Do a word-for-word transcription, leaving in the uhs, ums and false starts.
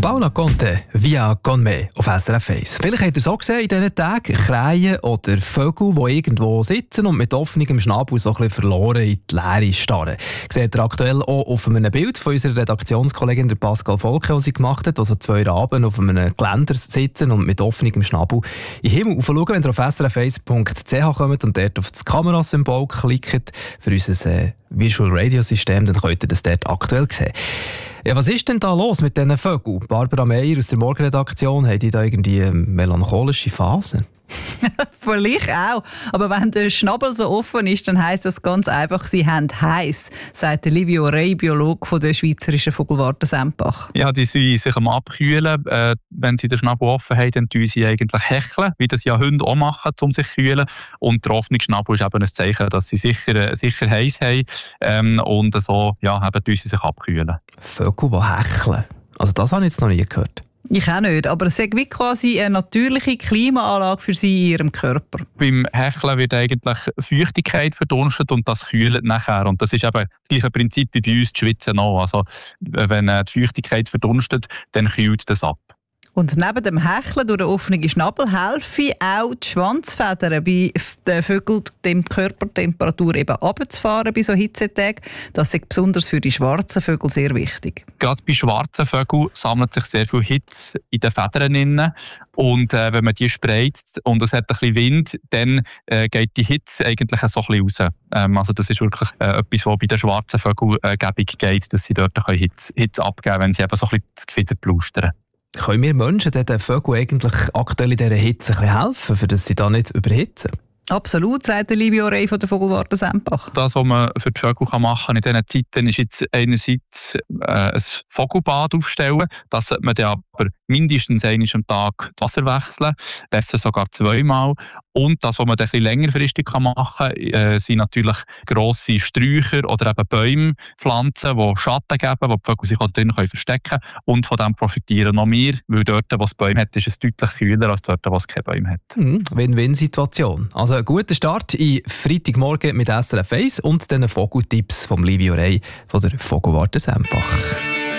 Paula Conte, Via con me auf S R F eins. Vielleicht habt ihr es auch gesehen in diesen Tagen, Krähen oder Vögel, die irgendwo sitzen und mit offenem Schnabel so ein bisschen verloren in die Leere starren. Seht ihr aktuell auch auf einem Bild von unserer Redaktionskollegin der Pascal Volke, die sie gemacht hat, also zwei Raben auf einem Geländer sitzen und mit offenem Schnabel in den Himmel schauen. Wenn ihr auf s r f eins punkt c h kommt und dort auf das Kamerasymbol klickt für unser äh, Visual Radio System, dann könnt ihr das dort aktuell sehen. Ja, was ist denn da los mit diesen Vögeln? Barbara Meyer aus der Morgenredaktion, haben die da irgendwie eine melancholische Phase? Vielleicht auch. Aber wenn der Schnabel so offen ist, dann heisst das ganz einfach, sie haben heiß, sagt Livio Rey, Biologe von der Schweizerischen Vogelwarte Sempach. Ja, die sind sich am Abkühlen. Äh, wenn sie den Schnabel offen haben, dann tun sie eigentlich hecheln, wie das ja Hunde auch machen, um sich zu kühlen. Und der offene Schnabel ist eben ein Zeichen, dass sie sicher, sicher heiß haben. Ähm, und so ja, eben, tun sie sich abkühlen. Vögel, die hecheln. Also das habe ich jetzt noch nie gehört. Ich auch nicht, aber es ist wie quasi eine natürliche Klimaanlage für sie in ihrem Körper. Beim Hecheln wird eigentlich Feuchtigkeit verdunstet und das kühlt nachher. Und das ist eben das gleiche Prinzip wie bei uns, die Schwitzen auch. Also wenn die Feuchtigkeit verdunstet, dann kühlt das ab. Und neben dem Hecheln durch den offenen Schnabel helfen auch die Schwanzfedern bei den Vögeln, die Körpertemperatur eben runterzufahren bei so Hitzetagen. Das ist besonders für die schwarzen Vögel sehr wichtig. Gerade bei schwarzen Vögeln sammelt sich sehr viel Hitze in den Federn inne. Und äh, wenn man die sprayt und es hat ein bisschen Wind, dann äh, geht die Hitze eigentlich so ein bisschen raus. Ähm, also das ist wirklich äh, etwas, was bei den schwarzen Vögeln äh, gäbig geht, dass sie dort Hitze, Hitze abgeben können, wenn sie eben so ein bisschen das Gefieder blustern. Können wir Menschen den Vögeln eigentlich aktuell in dieser Hitze ein bisschen helfen, für dass sie da nicht überhitzen? Absolut, sagt der Livio Rey von der Vogelwarte Sempach. Das, was man für die Vögel machen kann in diesen Zeiten, ist jetzt einerseits äh, ein Vogelbad aufstellen. Das sollte man dann aber mindestens einmal am Tag das Wasser wechseln, besser sogar zweimal. Und das, was man dann ein bisschen längerfristig machen kann, äh, sind natürlich grosse Sträucher oder eben Bäume, Pflanzen, die Schatten geben, wo die Vögel sich auch drin verstecken können. Und von dem profitieren noch mehr, weil dort, wo es Bäume hat, ist es deutlich kühler als dort, wo es keine Bäume hat. Mhm. Win-Win-Situation. Also ein guter Start in Freitagmorgen mit S R F eins und den Vogeltipps von Livio Rey von der Vogelwarte Sempach.